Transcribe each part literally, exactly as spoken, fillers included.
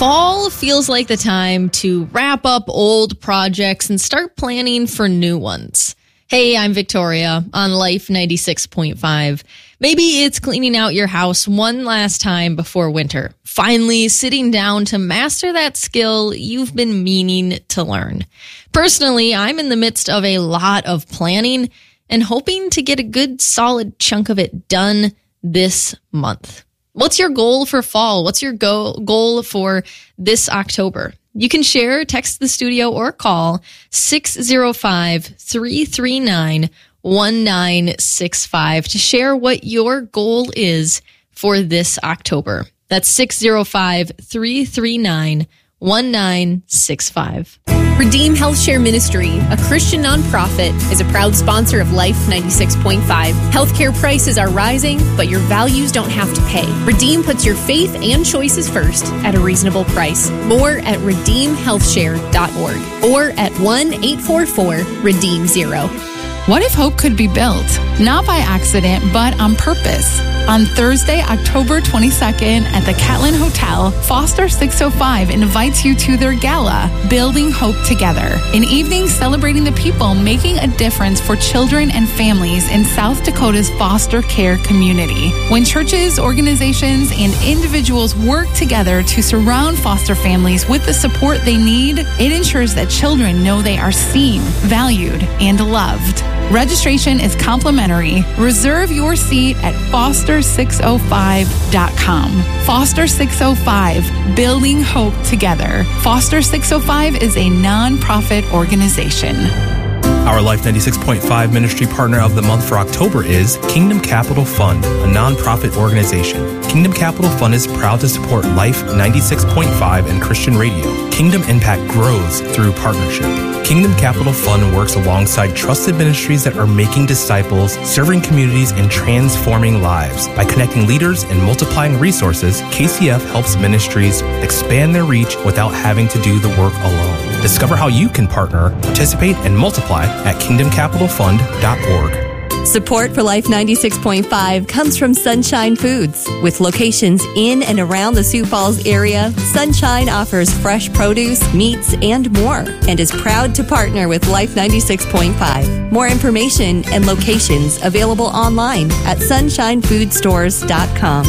Fall feels like the time to wrap up old projects and start planning for new ones. Hey, I'm Victoria on Life ninety-six point five. Maybe it's cleaning out your house one last time before winter. Finally sitting down to master that skill you've been meaning to learn. Personally, I'm in the midst of a lot of planning and hoping to get a good solid chunk of it done this month. What's your goal for fall? What's your go- goal for this October? You can share, text the studio, or call six oh five, three three nine, one nine six five to share what your goal is for this October. That's six oh five, three three nine, one nine six five. Redeem Health Share Ministry, a Christian nonprofit, is a proud sponsor of Life ninety-six point five. Healthcare prices are rising, but your values don't have to pay. Redeem puts your faith and choices first at a reasonable price. More at redeem health share dot org or at one eight four four, redeem zero. What if hope could be built? Not by accident, but on purpose. On Thursday, October twenty-second at the Catlin Hotel, Foster six oh five invites you to their gala, Building Hope Together, an evening celebrating the people making a difference for children and families in South Dakota's foster care community. When churches, organizations, and individuals work together to surround foster families with the support they need, it ensures that children know they are seen, valued, and loved. Registration is complimentary. Reserve your seat at foster six oh five dot com. Foster six oh five, Building Hope Together. Foster six oh five is a nonprofit organization. Our Life ninety-six point five ministry partner of the month for October is Kingdom Capital Fund, a nonprofit organization. Kingdom Capital Fund is proud to support Life ninety-six point five and Christian radio. Kingdom Impact grows through partnership. Kingdom Capital Fund works alongside trusted ministries that are making disciples, serving communities, and transforming lives. By connecting leaders and multiplying resources, K C F helps ministries expand their reach without having to do the work alone. Discover how you can partner, participate, and multiply at kingdom capital fund dot org. Support for Life ninety-six point five comes from Sunshine Foods. With locations in and around the Sioux Falls area, Sunshine offers fresh produce, meats, and more, and is proud to partner with Life ninety-six point five. More information and locations available online at sunshine food stores dot com.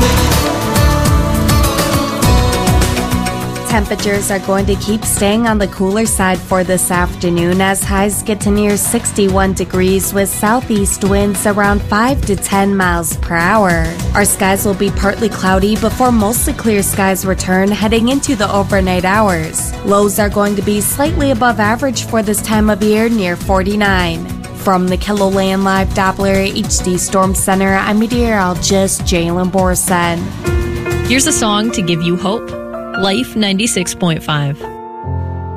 Temperatures are going to keep staying on the cooler side for this afternoon as highs get to near sixty-one degrees with southeast winds around five to ten miles per hour. Our skies will be partly cloudy before mostly clear skies return heading into the overnight hours. Lows are going to be slightly above average for this time of year, near forty-nine. From the KELOLAND Live Doppler H D Storm Center, I'm meteorologist Jalen Borson. Here's a song to give you hope. Life ninety-six point five.